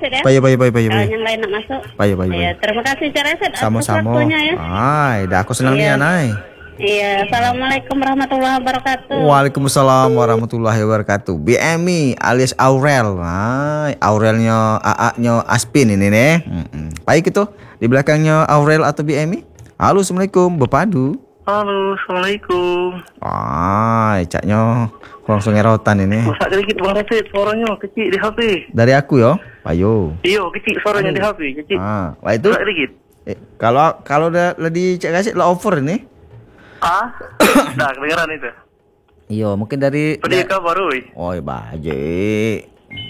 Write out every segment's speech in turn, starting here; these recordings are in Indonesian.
Reset ya. Baik. Kalau yang lain nak masuk. Baik. Iya, terima kasih Cak Reset atas Sama-sama. waktunya ya. Dah aku senang nih Iya. Anai. Iya, assalamualaikum warahmatullahi wabarakatuh. Waalaikumsalam warahmatullahi wabarakatuh. BMI alias Aurel. Aurelnya AA-nya Aspin ini nih. Baik itu di belakangnya Aurel atau BMI. Halo, assalamualaikum, Bepadu. Halo, assalamualaikum. Caknya langsung erotan ini. Masak dikit Bang Reset, suaranya kecil di HP. Dari aku yo, ayo. Iya, kecil suaranya di HP, kecil. Wah itu. Masak dikit. Kalau udah di cek kasih lah over ini. Nah, kedengeran itu. Iya, mungkin dari. Pendika baru. Oh, baik.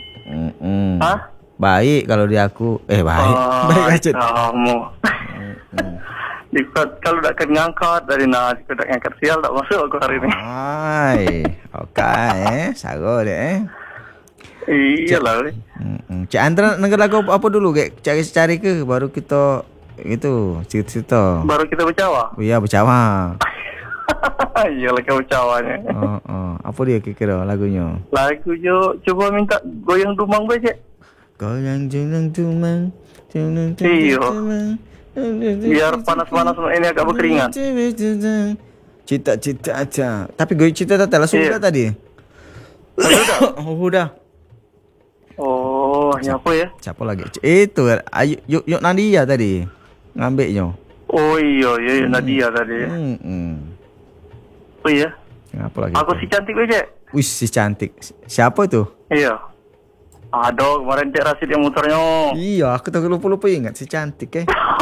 Baik kalau di aku. Baik. Baik aja. Kamu. Kalau tak akan ngangkat dari nasi, kalau tak ngangkat sial tak masuk aku hari ini. Oke, sago deh. Iya lah. Cik Andra negara lagu apa dulu kayak cari ke baru kita itu cerita. Baru kita bercawa. Iya bercawa. Iya lah kau bercawanya. Apa dia kira lagunya? Lagunya coba minta goyang dumang baca. Goyang dumang. Iya. Biar panas-panas ini agak berkeringat. Cita-cita aja. Tapi gue cita tak langsung udah tadi. Udah. Oh, siapa ya? Siapa lagi? Itu ayo yuk Nadia tadi ngambeknya. Oh iya Nadia tadi. Oh iya. Apa lagi? Aku si cantik aja. Wih, si cantik. Siapa itu? Iya. Aduh, kemarin Cik Rasid yang muternya. Iya, aku tak lupa ingat si cantik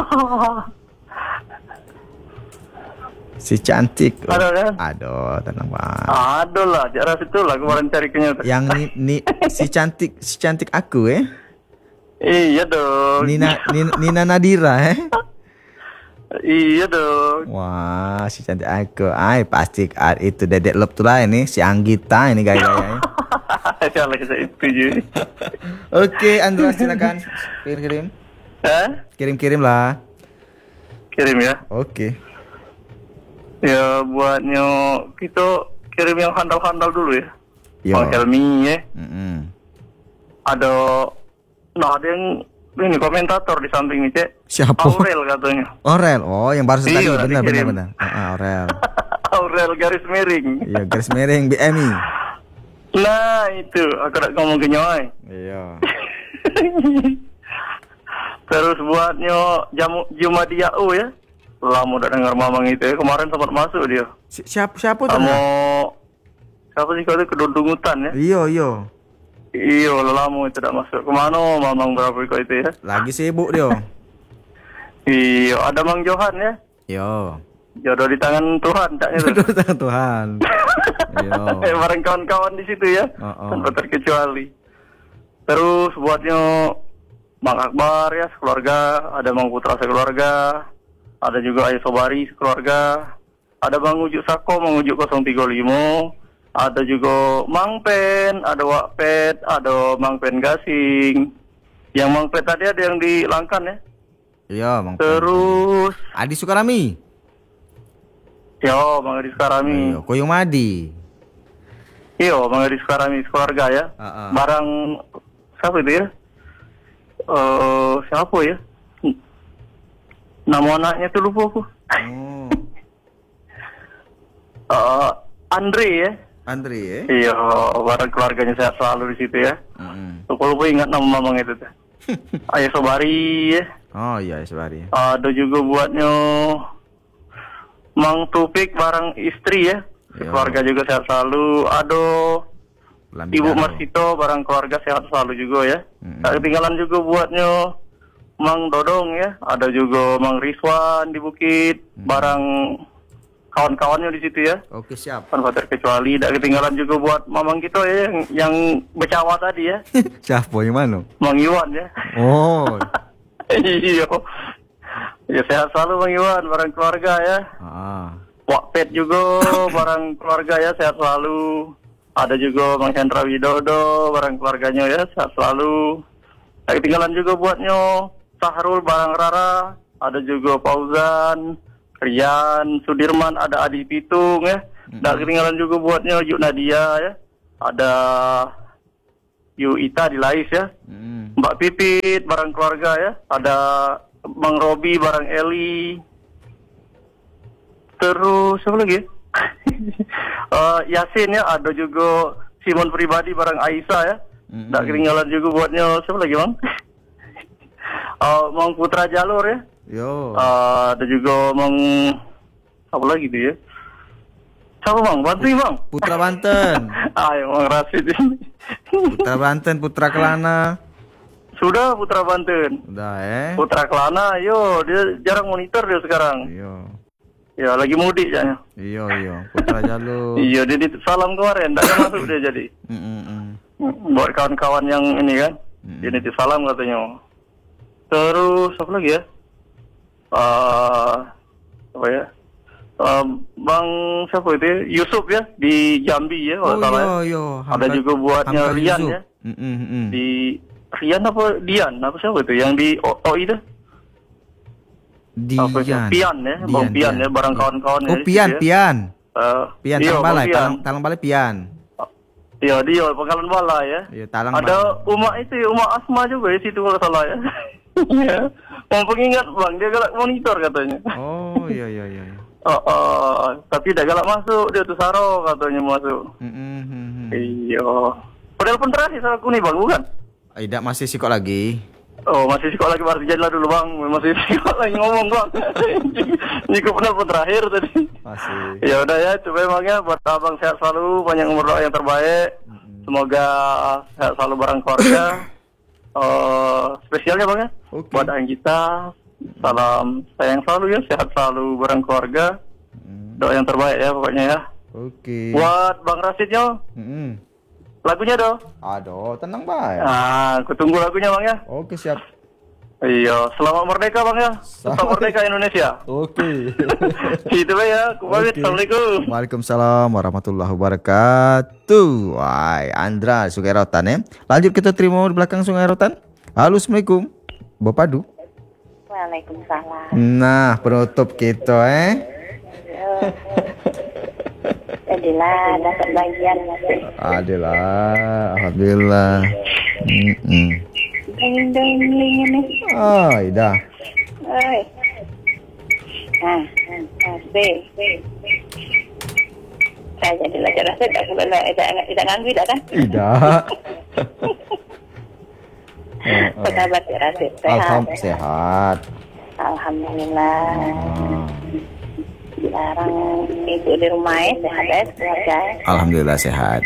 Si cantik. Ada kan? Aduh, tenang banget. Aduh lah, Cik Rasid tuh lah kemarin cari kenyataan. Yang si cantik aku Iya dong. Nina Nadira Iya dong. Wah, si cantik aku. Pasti itu Dedek Lop tuh lah ini si Anggita ini gaya-gayanya. Salah saya setuju. Oke, Andra silakan kirim. Kirim lah. Kirim ya. Oke. Ya buatnya kita kirim yang handal-handal dulu ya. Yo. Helmi ya. Ada yang ini komentator di samping ini, Cek. Siapa? Aurel katanya. Aurel. Oh, yang baru tadi benar. Aurel. Aurel garis miring. Iya, garis miring BMI. Nah, itu aku nak ngomong ke nyoy. Iya. Terus buatnya Jumadiau ya. Lama udah dengar mamang itu ya. Kemarin sempat masuk dia. Siapa tuh? Siapa sih kalau itu kedundungutan ya? Iya. Iya, lama itu tidak masuk. Kemana mamang berapa kau itu ya? Lagi sibuk dia. Iya, ada Mang Johan ya? Iya. Jodoh di tangan Tuhan, caknya tuh. Jodoh di tangan Tuhan. Iya. Bareng kawan-kawan di situ ya. Tanpa terkecuali. Terus buatnya Mang Akbar ya sekeluarga, ada Mang Putra sekeluarga, ada juga Ayah Sobari sekeluarga, ada Bang Ujuk Sako, Mang Ujuk 035, ada juga Mang Pen, ada Wak Pet, ada Mang Pen Gasing. Yang Mang Pet tadi ada yang di Langkan ya. Iya, Mang Pen. Terus Adi Sukarami. Yo, Mang Adi Sukarami. Koyong Madi. Iya, Mang Adi Sukarami sekeluarga ya. Barang siapa itu ya? Siapa ya? Nama anaknya tuh lupa aku. Andre ya. Andre ya? Iya, barang keluarganya sehat selalu di situ ya. Lupa ingat nama mamang itu tuh. Ayah Sobari ya. Oh iya, Sobari. Ada juga buatnya Mang Tupik barang istri ya. Keluarga juga sehat selalu. Aduh. Ibu Marsito barang keluarga sehat selalu juga ya. Tak ketinggalan juga buatnya Mang Dodong ya. Ada juga Mang Rizwan di Bukit. Barang kawan-kawannya di situ ya. Oke, siap. Tanpa terkecuali. Tak ketinggalan juga buat mamang kita ya yang bercawa tadi ya. Siapa yang mana? Mang Iwan ya. Oh. Iya. Ya sehat selalu Mang Iwan barang keluarga ya. Wak Pet juga barang keluarga ya sehat selalu. Ada juga Mang Hendra Widodo barang keluarganya ya sehat selalu. Ketinggalan juga buatnya Sahrul barang Rara. Ada juga Fauzan, Rian, Sudirman, ada Adi Pitung ya. Dan ketinggalan juga buatnya Yuk Nadia ya. Ada Yu Ita di Lais ya. Mbak Pipit bareng keluarga ya. Ada Bang Robi bareng Eli. Terus siapa lagi ya? Yasin ya, ada juga Simon pribadi bareng Aisyah ya. Tak ketinggalan juga buatnya siapa lagi Bang? Mang Putra Jalur ya. Yo. Ada juga Mang apa lagi tuh ya? Siapa Bang? Bantuin Bang. Putra Banten. Ayo Bang Rasid ini. Putra Banten, Putra Kelana. Sudah Putra Banten. Udah Putra Kelana, yo dia jarang monitor dia sekarang. Iya. Ya lagi mudik ya. Iya. Putra Jalur. Iya dia salam kemarin, tak masuk dia jadi. Buat kawan-kawan yang ini kan, dia nitip salam katanya. Terus apa lagi ya? Apa ya? Bang siapa itu? Ya? Yusuf ya di Jambi ya kalau salah. Iya. Ada juga buatnya Hamka Rian Yusuf. ya. Di Rian apa Dian? Apa siapa itu? Yang di OI itu? Dian. Pian ya, Bang Pian ya, barang kawan-kawan Oh, ya. Pian. Iya, Talang Balai, Pian. Talang Balai Pian. Iya, dia Pangkalan Balai ya. Iya, Talang Ada Balai. Uma itu, Uma Asma juga ya situ kalau salah ya. Iya. Mau pengingat Bang, dia galak monitor katanya. Oh, iya. Tapi dia galak masuk, dia tuh Saro katanya masuk. Iya. Padahal pun terakhir sama aku nih Bang, bukan? Tidak, masih sikok lagi. Oh, masih sekolah lagi berarti jadilah dulu Bang. Masih sekolah lagi ngomong Bang. Ini pun terakhir tadi. Masih. Ya udah ya, coba emang ya buat Abang sehat selalu, banyak umur doa yang terbaik. Semoga sehat selalu bareng keluarga. Spesialnya Bang ya. Oke. Buat ayang kita, salam sayang selalu ya, sehat selalu bareng keluarga. Doa yang terbaik ya pokoknya ya. Oke. Buat Bang Rasidnya, lagunya dong. Aduh, tenang baik. Aku tunggu lagunya Bang ya. Oke, siap. Iya, selamat merdeka Bang ya. Selamat merdeka Indonesia. Oke. Gitu ya, aku pamit. Assalamualaikum. Waalaikumsalam warahmatullahi wabarakatuh. Wah, Andra Sungai Rotan ya. Lanjut kita terima di belakang Sungai Rotan. Halo, Assalamualaikum. Bapak Du. Waalaikumsalam. Nah, penutup kita Jadilah dapat bagian. Adalah, alhamdulillah. Ding ini. Oh, dah. Oi. B. Saya jadilah cerdas, tak boleh tidak ganggu tak kan? Tidak. Apa kabar cerdas? Alhamdulillah sehat. Alhamdulillah. Sekarang ibu di rumah sehat ya keluarga. Alhamdulillah sehat.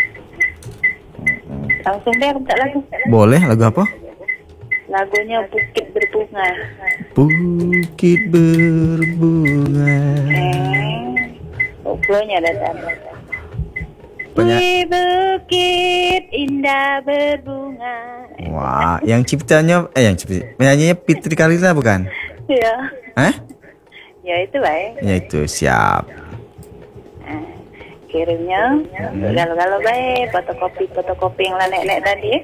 Langsung deh minta lagu. Boleh, lagu apa? Lagunya Bukit Berbunga. Bukit berbunga. Flow-nya datang. Banyak. Di bukit indah berbunga. Wah, yang ciptanya penyanyinya Fitri Karina bukan? Ya. Hah? Ya itu baik. Ya itu, siap. Kirimnya galau-galau baik, fotokopi yang nenek tadi.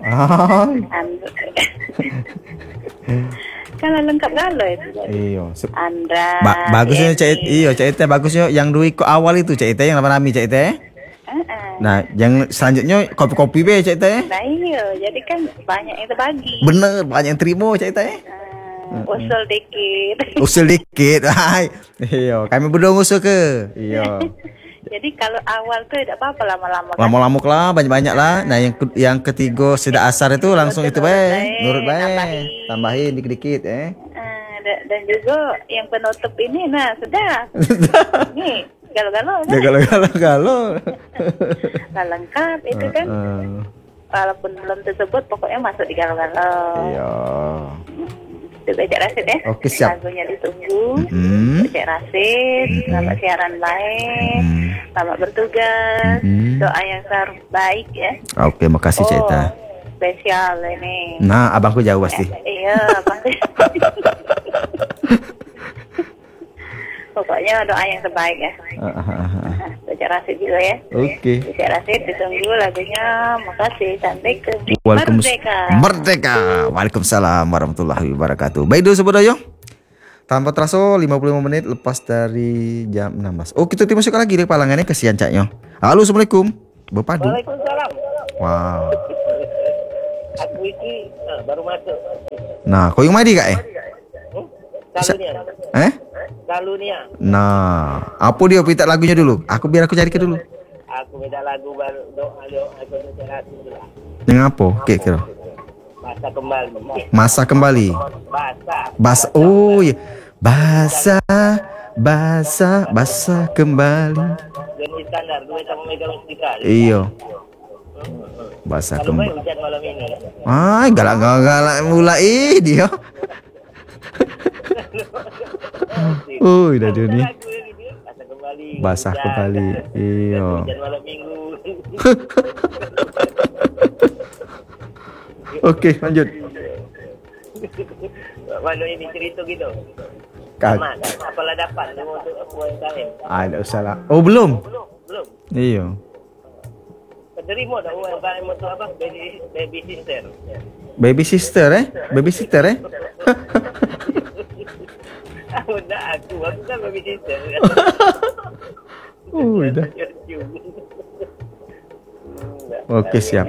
Kalau lengkap galau itu. Iya. Andra. Bagusnya Cak Ita bagusnya yang dulu kok awal itu Cak Ita yang nami Cak Ita. Nah, yang selanjutnya kopi-kopi be Cak Ita. Nah iya, jadi kan banyak yang terbagi. Bener, banyak yang terima Cak Ita. Usul dikit. Usul dikit. Hai. Iya, kami berdua ngusul ke. Iya. Jadi kalau awal tuh tidak apa-apa lama-lama. Lama-lama lah, banyak-banyak lah. Nah, yang ketiga sudah asar itu langsung itu baik. Nurut baik. Tambahin dikit-dikit Dan juga yang penutup ini sudah. Nih, galau-galau. Galau-galau. Nah, lengkap itu kan. Walaupun belum tersebut pokoknya masuk di galau-galau. Iya. Coba Cak Rasid ya. Oke, siap. Lagunya ditunggu. Cak Rasid, selamat siaran baik, selamat bertugas, doa yang terbaik ya. Oke, makasih Cak Ita. Spesial ini. Nah, abangku jauh pasti. Iya, pasti. Pokoknya doa yang terbaik ya. Cak Rasid juga ya. Oke. Cak Rasid ditunggu lagunya. Makasih, cantik. Merdeka. Waalaikumsalam warahmatullahi wabarakatuh. Baik dulu Sobodoyo. Tanpa terasa 55 menit lepas dari jam 16. Oh, kita masuk lagi deh palangannya, kesian Caknya. Halo, Assalamualaikum. Bapak Du. Waalaikumsalam. Wow. Aku ini baru masuk. Nah, kau yang mandi kak Kalunia. Kalunia. Nah, apa dia minta lagunya dulu? Biar aku cari ke dulu. Aku minta lagu baru doa aku bicara dulu. Yang apa? Kira. Masa kembali. Basah. Oh iya. Basah kembali. Jenis standar dua sama megang mustika. Iya. Basah kembali. Hujan malam ini. Galak mulai dia. Oh, udah dia nih. Basah kembali. Iya. Hujan malam minggu. Oke, lanjut. Mana ini cerita gitu? Kak. Apalah dapat untuk UMKM? Ada usah lah. Oh, belum. Belum. Iya. Terima dah UMKM untuk apa? Baby sister. Baby sister Baby sister Udah aku kan baby sister. Udah. Oke, siap.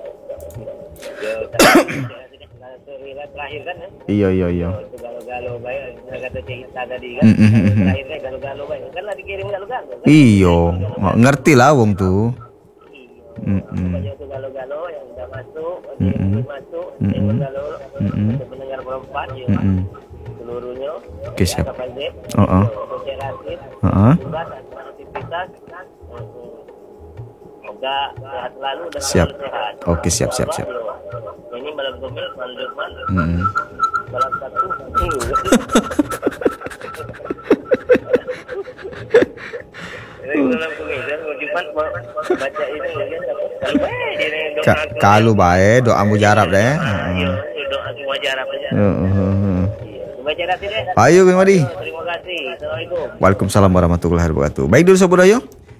Terakhir kan Iya. Galau-galau baik kata cerita tadi kan. Terakhirnya galau-galau baik kan lah dikirim galau-galau kan. Iya, ngerti lah wong tuh. Pokoknya itu galau-galau yang udah masuk, yang masuk, yang galau untuk mendengar perempuan ya. Seluruhnya. Oke, siap. Semoga sehat selalu dan siap. Sehat. Oke, siap. Ini malam Gomil, malam Lukman. Malam satu. Malam Gomil dan Lukman baca ini Kalau baik doa mujarab deh. Doa mujarab aja. Baca deh. Ayo Bang Madi. Terima kasih. Assalamualaikum. Waalaikumsalam warahmatullahi wabarakatuh. Baik dulu Sobat Ayo.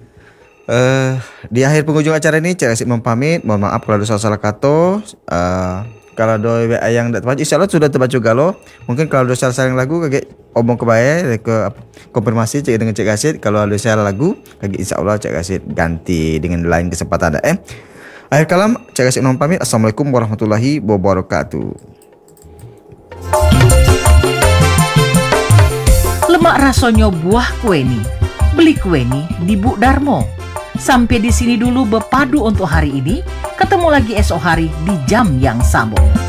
Di akhir penghujung acara ini Cik Asyik mempamit. Mohon maaf kalau ada salah kata. Kalau ada yang tidak tepat, insya Allah sudah terbaca galo. Mungkin kalau ada salah lagu kaget omong ke konfirmasi Cik dengan Cik Asyik. Kalau ada salah lagu kaget insya Allah Cik Asyik ganti dengan lain kesempatan ada. Akhir kalam Cik Asyik mempamit. Assalamualaikum warahmatullahi wabarakatuh. Lemak rasonyo buah kueni. Beli kueni di Bu Darmo. Sampai di sini dulu berpadu untuk hari ini. Ketemu lagi esok hari di jam yang sama.